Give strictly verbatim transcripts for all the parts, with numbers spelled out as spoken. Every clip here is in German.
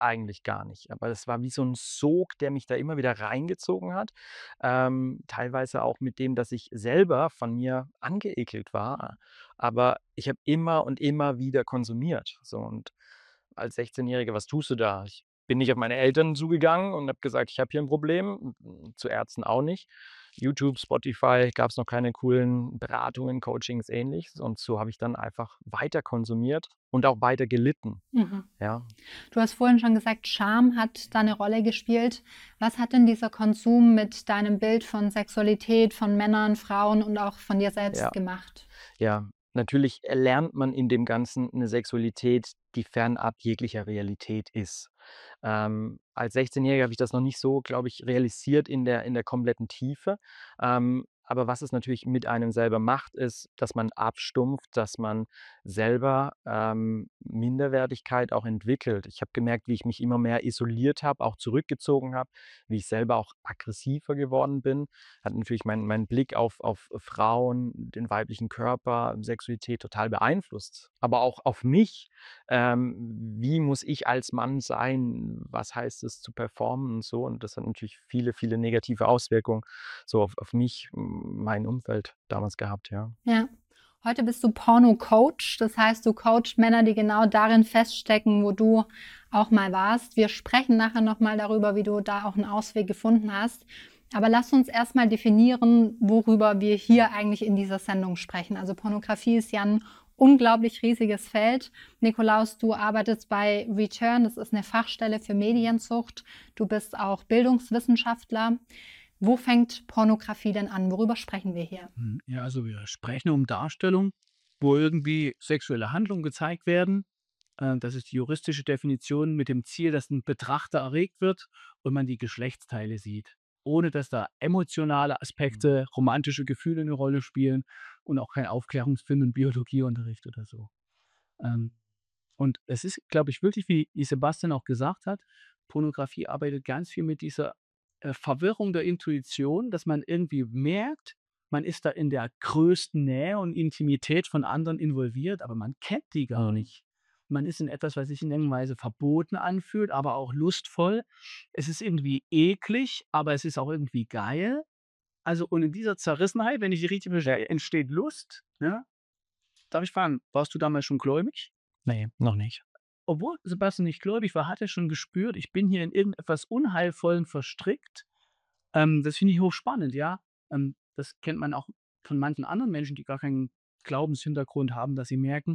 eigentlich gar nicht. Aber das war wie so 'n Sog, der mich da immer wieder reingezogen hat. Ähm, teilweise auch mit dem, dass ich selber von mir angeekelt war, aber ich habe immer und immer wieder konsumiert, so. Und als Sechzehnjähriger, was tust du da? Ich bin nicht auf meine Eltern zugegangen und habe gesagt: „Ich habe hier 'n Problem“, hm, zu Ärzten auch nicht. YouTube, Spotify, gab's noch keine coolen Beratungen, Coachings, Ähnliches. Und so habe ich dann einfach weiter konsumiert und auch weiter gelitten, Mhm. ja. Du hast vorhin schon gesagt, Scham hat da 'ne Rolle gespielt. Was hat denn dieser Konsum mit deinem Bild von Sexualität, von Männern, Frauen und auch von dir selbst Ja. gemacht? Ja, natürlich erlernt man in dem Ganzen 'ne Sexualität, die fernab jeglicher Realität ist. Ähm, als Sechzehnjähriger habe ich das noch nicht so, glaube ich, realisiert in der in der kompletten Tiefe. Ähm, aber was es natürlich mit einem selber macht, ist, dass man abstumpft, dass man selber, ähm, Minderwertigkeit auch entwickelt. Ich habe gemerkt, wie ich mich immer mehr isoliert habe, auch zurückgezogen habe, wie ich selber auch aggressiver geworden bin. Hat natürlich meinen meinen Blick auf auf Frauen, den weiblichen Körper, Sexualität total beeinflusst, aber auch auf mich. Ähm, wie muss ich als Mann sein? Was heißt es zu performen und so? Und das hat natürlich viele, viele negative Auswirkungen so auf auf mich, m mein Umfeld damals gehabt, ja. Ja. Heute bist du Porno-Coach, das heißt, du coachst Männer, die genau darin feststecken, wo du auch mal warst. Wir sprechen nachher noch mal darüber, wie du da auch 'n Ausweg gefunden hast. Aber lass uns erst mal definieren, worüber wir hier eigentlich in dieser Sendung sprechen. Also, Pornografie ist ja 'n unglaublich riesiges Feld. Nikolaus, du arbeitest bei Return, das ist 'ne Fachstelle für Medienzucht. Du bist auch Bildungswissenschaftler. Wo fängt Pornografie denn an? Worüber sprechen wir hier? Hm, ja, also wir sprechen um Darstellung, wo irgendwie sexuelle Handlungen gezeigt werden. Äh, das ist die juristische Definition mit dem Ziel, dass 'n Betrachter erregt wird und man die Geschlechtsteile sieht, ohne dass da emotionale Mhm. Aspekte, romantische Gefühle 'ne Rolle spielen und auch kein Aufklärungsfilm im Biologieunterricht oder so. Ähm, und es ist, glaube ich, wirklich, wie wie Sebastian auch gesagt hat, Pornografie arbeitet ganz viel mit dieser, äh, Verwirrung der Intuition, dass man irgendwie merkt, man ist da in der größten Nähe und Intimität von anderen involviert, aber man kennt die gar Mhm. nicht. Man ist in etwas, was sich in irgendeiner Weise verboten anfühlt, aber auch lustvoll. Es ist irgendwie eklig, aber es ist auch irgendwie geil. Also, und in dieser Zerrissenheit, wenn ich die richtig verstehe, entsteht Lust, ja? Darf ich fragen, warst du damals schon gläubig? Ne, noch nicht. Obwohl Sebastian nicht gläubig war, hat er schon gespürt: „Ich bin hier in irgendetwas Unheilvollem verstrickt.“ Ähm, das finde ich hochspannend, ja. Ähm, das kennt man auch von manchen anderen Menschen, die gar keinen Glaubenshintergrund haben, dass sie merken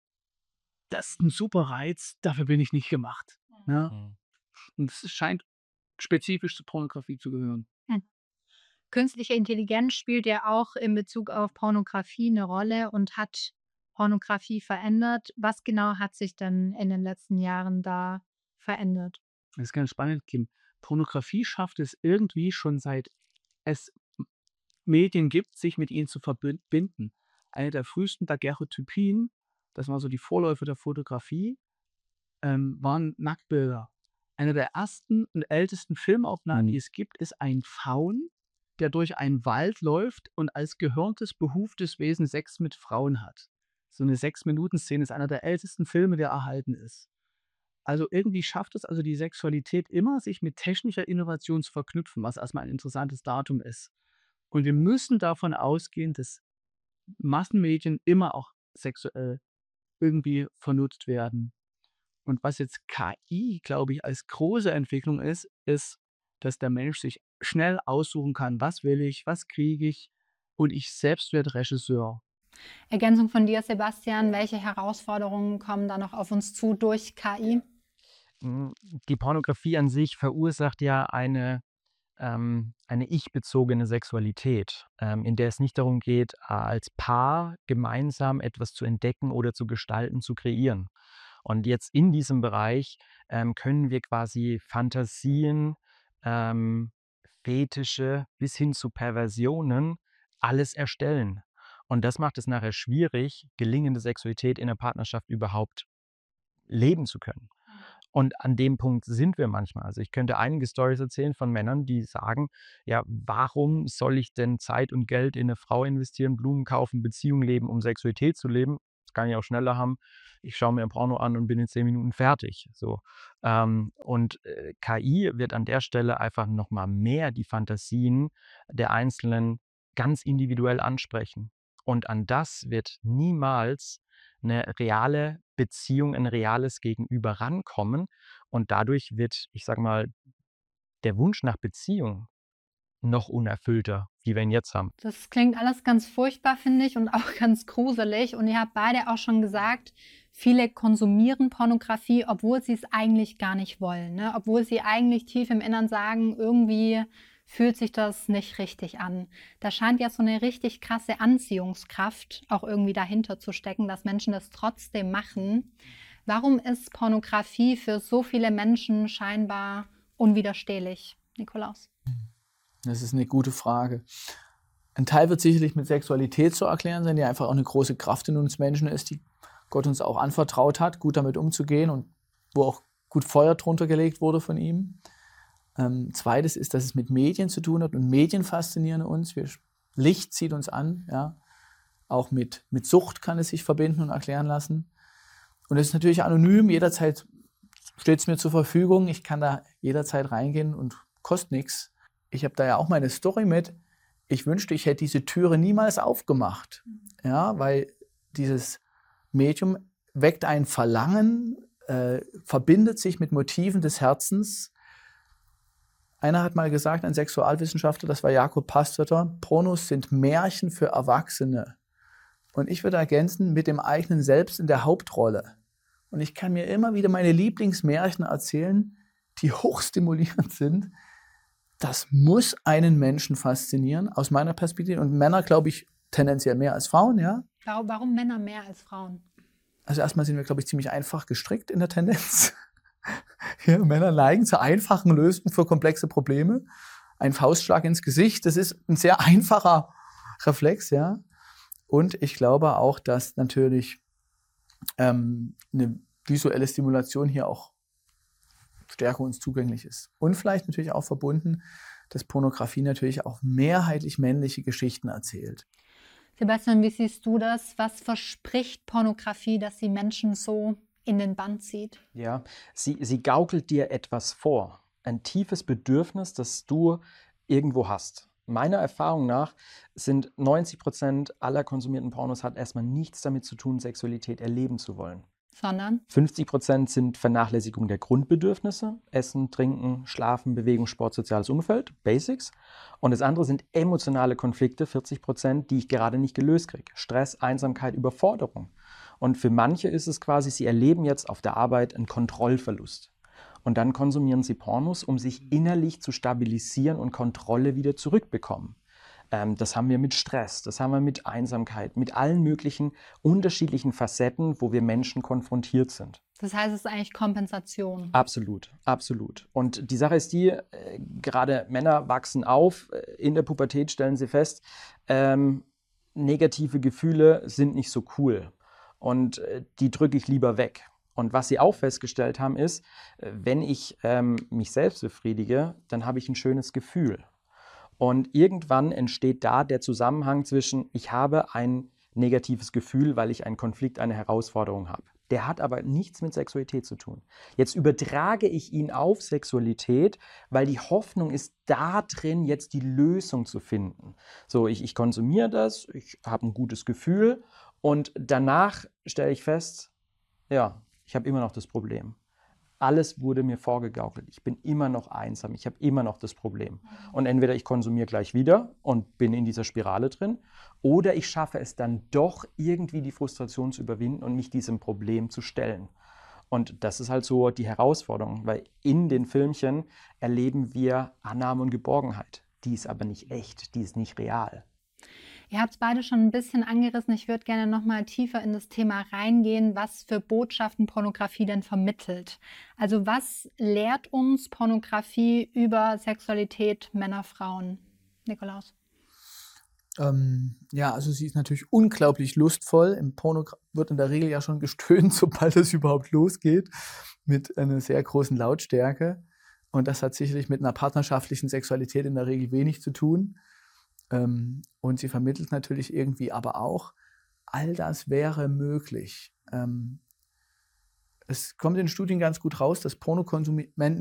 „das ist 'n super Reiz, dafür bin ich nicht gemacht“, ne? Mhm. Und es scheint spezifisch zur Pornografie zu gehören. Hm. Künstliche Intelligenz spielt ja auch in Bezug auf Pornografie 'ne Rolle und hat Pornografie verändert. Was genau hat sich denn in den letzten Jahren da verändert? Das ist ganz spannend, Kim. Pornografie schafft es irgendwie schon seit es M Medien gibt, sich mit ihnen zu verbün binden. Eine der frühesten Daguerreotypien, das war so die Vorläufer der Fotografie, ähm, waren Nacktbilder. Eine der ersten und ältesten Filmaufnahmen, die Mhm. es gibt, ist ein Faun, der durch einen Wald läuft und als gehörntes, behuftes Wesen Sex mit Frauen hat. So 'ne Sechs-Minuten-Szene ist einer der ältesten Filme, der erhalten ist. Also, irgendwie schafft es also die Sexualität immer, sich mit technischer Innovation zu verknüpfen, was erst mal ein interessantes Datum ist. Und wir müssen davon ausgehen, dass Massenmedien immer auch sexuell irgendwie vernutzt werden. Und was jetzt KI, glaube ich, als große Entwicklung ist, ist, dass der Mensch sich schnell aussuchen kann: „Was will ich? Was kriege ich?“ Und ich selbst werde Regisseur. Ergänzung von dir, Sebastian, welche Herausforderungen kommen da noch auf uns zu durch KI? Hm, die Pornografie an sich verursacht ja eine ähm, eine ich-bezogene Sexualität, ähm, in der es nicht darum geht, a als Paar gemeinsam etwas zu entdecken oder zu gestalten, zu kreieren. Und jetzt in diesem Bereich, ähm, können wir quasi Fantasien, ähm, Fetische bis hin zu Perversionen alles erstellen. Und das macht es nachher schwierig, gelingende Sexualität in der Partnerschaft überhaupt leben zu können. Und an dem Punkt sind wir manchmal. Also, ich könnte einige Storys erzählen von Männern, die sagen: „Ja, warum soll ich denn Zeit und Geld in 'ne Frau investieren, Blumen kaufen, Beziehung leben, um Sexualität zu leben? das kann ich auch schneller haben. Ich schaue mir ein Porno an und bin in zehn Minuten fertig. So. Ähm, und äh, K I wird an der Stelle einfach nochmal mehr die Fantasien der Einzelnen ganz individuell ansprechen. Und an das wird niemals eine reale Beziehung, ein reales Gegenüber rankommen. Und dadurch wird, ich sag mal, der Wunsch nach Beziehung noch unerfüllter, wie wir ihn jetzt haben. Das klingt alles ganz furchtbar, finde ich, und auch ganz gruselig. Und ihr habt beide auch schon gesagt, viele konsumieren Pornografie, obwohl sie es eigentlich gar nicht wollen, ne? Obwohl sie eigentlich tief im Innern sagen, irgendwie fühlt sich das nicht richtig an. Da scheint ja so eine richtig krasse Anziehungskraft auch irgendwie dahinter zu stecken, dass Menschen das trotzdem machen. Warum ist Pornografie für so viele Menschen scheinbar unwiderstehlich, Nikolaus? Das ist eine gute Frage. Ein Teil wird sicherlich mit Sexualität zu erklären sein, die einfach auch eine große Kraft in uns Menschen ist, die Gott uns auch anvertraut hat, gut damit umzugehen und wo auch gut Feuer drunter gelegt wurde von ihm. Ähm, zweites ist, dass es mit Medien zu tun hat und Medien faszinieren uns. Wir, Licht zieht uns an, ja. Auch mit, mit Sucht kann es sich verbinden und erklären lassen. Und es ist natürlich anonym, jederzeit steht es mir zur Verfügung. Ich kann da jederzeit reingehen und kostet nichts. Ich habe da ja auch meine Story mit. Ich wünschte, ich hätte diese Türe niemals aufgemacht. Ja, weil dieses Medium weckt ein Verlangen, äh, verbindet sich mit Motiven des Herzens. Einer hat mal gesagt, ein Sexualwissenschaftler, das war Jakob Pasteter, Pornos sind Märchen für Erwachsene. Und ich würde ergänzen, mit dem eigenen Selbst in der Hauptrolle. Und ich kann mir immer wieder meine Lieblingsmärchen erzählen, die hochstimulierend sind. Das muss einen Menschen faszinieren, aus meiner Perspektive. Und Männer, glaube ich, tendenziell mehr als Frauen, ja. Warum Männer mehr als Frauen? Also erstmal sind wir, glaube ich, ziemlich einfach gestrickt in der Tendenz. Ja, Männer neigen zu einfachen Lösungen für komplexe Probleme. Ein Faustschlag ins Gesicht, das ist ein sehr einfacher Reflex, ja. Und ich glaube auch, dass natürlich ähm, eine visuelle Stimulation hier auch stärker uns zugänglich ist. Und vielleicht natürlich auch verbunden, dass Pornografie natürlich auch mehrheitlich männliche Geschichten erzählt. Sebastian, wie siehst du das? Was verspricht Pornografie, dass sie Menschen so in den Bann zieht? Ja, sie, sie gaukelt dir etwas vor. Ein tiefes Bedürfnis, das du irgendwo hast. Meiner Erfahrung nach sind neunzig Prozent aller konsumierten Pornos hat erstmal nichts damit zu tun, Sexualität erleben zu wollen. Sondern? fünfzig Prozent sind Vernachlässigung der Grundbedürfnisse, Essen, Trinken, Schlafen, Bewegung, Sport, soziales Umfeld, Basics. Und das andere sind emotionale Konflikte, vierzig Prozent, die ich gerade nicht gelöst kriege. Stress, Einsamkeit, Überforderung. Und für manche ist es quasi, sie erleben jetzt auf der Arbeit einen Kontrollverlust. Und dann konsumieren sie Pornos, um sich innerlich zu stabilisieren und Kontrolle wieder zurückbekommen. Das haben wir mit Stress, das haben wir mit Einsamkeit, mit allen möglichen unterschiedlichen Facetten, wo wir Menschen konfrontiert sind. Das heißt, es ist eigentlich Kompensation. Absolut, absolut. Und die Sache ist die, äh, gerade Männer wachsen auf, in der Pubertät stellen sie fest, ähm, negative Gefühle sind nicht so cool und äh, die drücke ich lieber weg. Und was sie auch festgestellt haben ist, wenn ich ähm, mich selbst befriedige, dann habe ich ein schönes Gefühl. Und irgendwann entsteht da der Zusammenhang zwischen, ich habe ein negatives Gefühl, weil ich einen Konflikt, eine Herausforderung habe. Der hat aber nichts mit Sexualität zu tun. Jetzt übertrage ich ihn auf Sexualität, weil die Hoffnung ist, da drin jetzt die Lösung zu finden. So, ich, ich konsumiere das, ich habe ein gutes Gefühl und danach stelle ich fest, ja, ich habe immer noch das Problem. Alles wurde mir vorgegaukelt. Ich bin immer noch einsam. Ich habe immer noch das Problem. Und entweder ich konsumiere gleich wieder und bin in dieser Spirale drin, oder ich schaffe es dann doch irgendwie die Frustration zu überwinden und mich diesem Problem zu stellen. Und das ist halt so die Herausforderung, weil in den Filmchen erleben wir Annahme und Geborgenheit. Die ist aber nicht echt, die ist nicht real. Ihr habt es beide schon ein bisschen angerissen. Ich würde gerne noch mal tiefer in das Thema reingehen, was für Botschaften Pornografie denn vermittelt. Also was lehrt uns Pornografie über Sexualität, Männer, Frauen? Nikolaus? Ähm, ja, also sie ist natürlich unglaublich lustvoll. Im Porno wird in der Regel ja schon gestöhnt, sobald es überhaupt losgeht, mit einer sehr großen Lautstärke. Und das hat sicherlich mit einer partnerschaftlichen Sexualität in der Regel wenig zu tun. Und sie vermittelt natürlich irgendwie aber auch all das wäre möglich. Ähm, es kommt in Studien ganz gut raus, dass Pornokonsumenten